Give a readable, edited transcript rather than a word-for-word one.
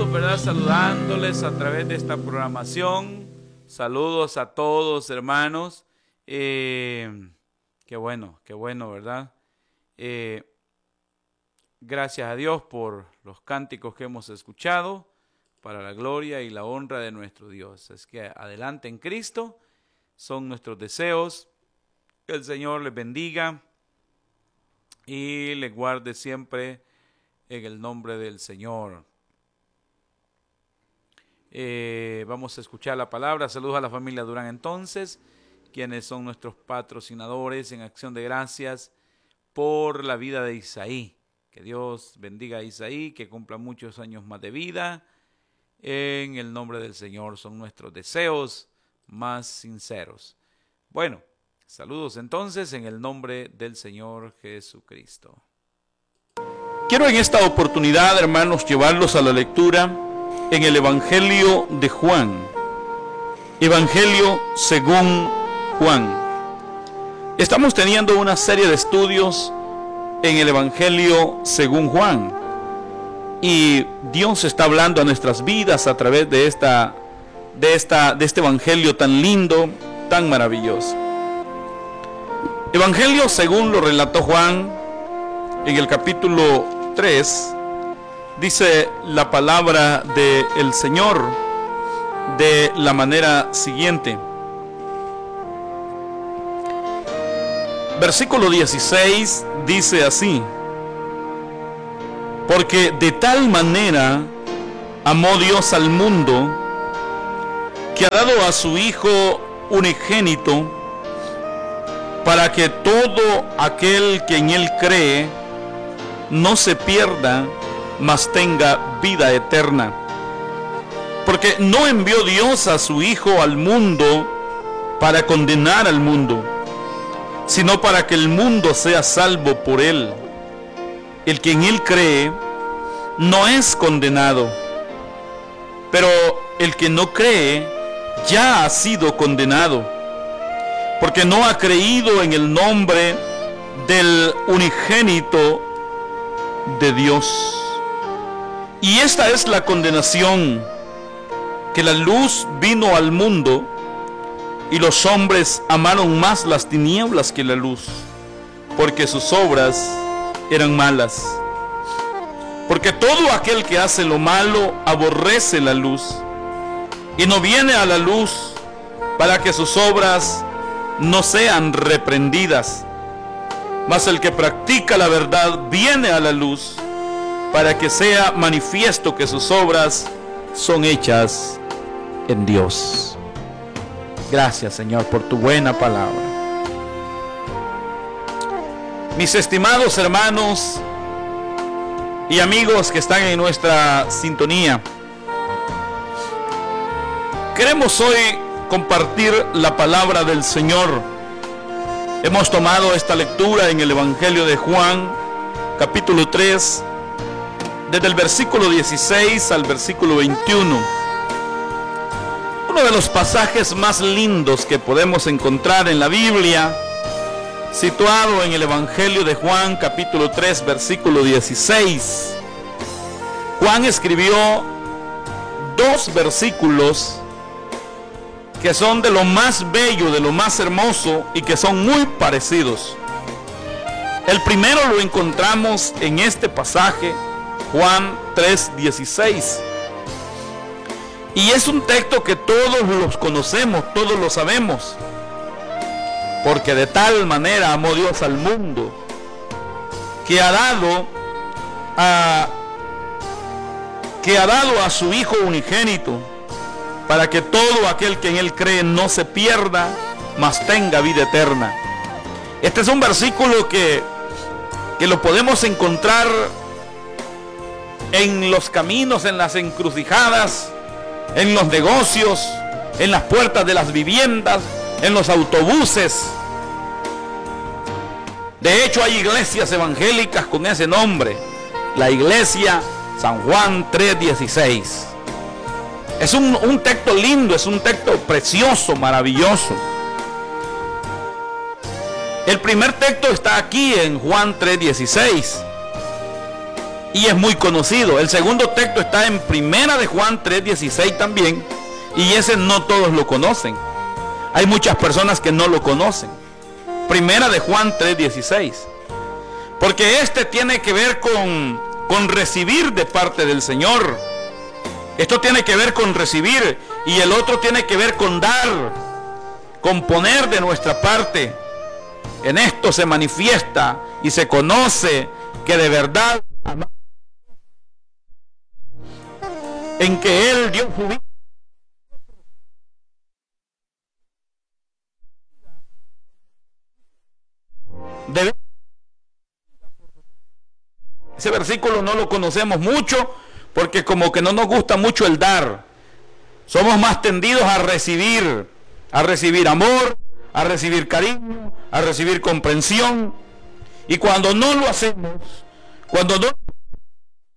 estamos, ¿verdad?, saludándoles a través de esta programación. Saludos a todos, hermanos. Qué bueno, ¿verdad? Gracias a Dios por los cánticos que hemos escuchado, para la gloria y la honra de nuestro Dios. Es que adelante en Cristo son nuestros deseos. Que el Señor les bendiga y les guarde siempre en el nombre del Señor. Vamos a escuchar la palabra. Saludos a la familia Durán entonces, quienes son nuestros patrocinadores en acción de gracias por la vida de Isaí. Que Dios bendiga a Isaí, que cumpla muchos años más de vida. En el nombre del Señor son nuestros deseos más sinceros. Bueno, saludos entonces en el nombre del Señor Jesucristo. Quiero en esta oportunidad, hermanos, llevarlos a la lectura en el Evangelio de Juan. Evangelio según Juan. Estamos teniendo una serie de estudios en el Evangelio según Juan. Y Dios está hablando a nuestras vidas a través de este Evangelio tan lindo, tan maravilloso. Evangelio según lo relató Juan en el capítulo 3, dice la palabra del Señor de la manera siguiente. Versículo 16 dice así: porque de tal manera amó Dios al mundo, que ha dado a su Hijo unigénito, para que todo aquel que en Él cree no se pierda, mas tenga vida eterna. Porque no envió Dios a su Hijo al mundo para condenar al mundo, sino para que el mundo sea salvo por Él. El que en Él cree no es condenado, pero el que no cree ya ha sido condenado, porque no ha creído en el nombre del unigénito de Dios. Y esta es la condenación, que la luz vino al mundo, y los hombres amaron más las tinieblas que la luz, porque sus obras eran malas. Porque todo aquel que hace lo malo aborrece la luz, y no viene a la luz para que sus obras no sean reprendidas. Mas el que practica la verdad viene a la luz, para que sea manifiesto que sus obras son hechas en Dios. Gracias, Señor, por tu buena palabra. Mis estimados hermanos y amigos que están en nuestra sintonía, queremos hoy compartir la palabra del Señor. Hemos tomado esta lectura en el Evangelio de Juan, capítulo 3, desde el versículo 16 al versículo 21. Uno de los pasajes más lindos que podemos encontrar en la Biblia, situado en el Evangelio de Juan, capítulo 3, versículo 16. Juan escribió dos versículos que son de lo más bello, de lo más hermoso, y que son muy parecidos. El primero lo encontramos en este pasaje, Juan 3:16. Y es un texto que todos los conocemos, todos lo sabemos. Porque de tal manera amó Dios al mundo, que ha dado a su Hijo unigénito, para que todo aquel que en Él cree no se pierda, mas tenga vida eterna. Este es un versículo que lo podemos encontrar en los caminos, en las encrucijadas, en los negocios, en las puertas de las viviendas, en los autobuses. De hecho, hay iglesias evangélicas con ese nombre, la iglesia San Juan 3:16. Es un texto lindo, es un texto precioso, maravilloso. El primer texto está aquí en Juan 3:16. y es muy conocido. El segundo texto está en Primera de Juan 3:16 también, y ese no todos lo conocen. Hay muchas personas que no lo conocen. Primera de Juan 3:16. Porque este tiene que ver con recibir de parte del Señor. Esto tiene que ver con recibir, y el otro tiene que ver con dar, con poner de nuestra parte. En esto se manifiesta y se conoce que de verdad amamos, en que Él dio su vida. Ese versículo no lo conocemos mucho, porque como que no nos gusta mucho el dar. Somos más tendidos a recibir amor, a recibir cariño, a recibir comprensión. Y cuando no lo hacemos, cuando no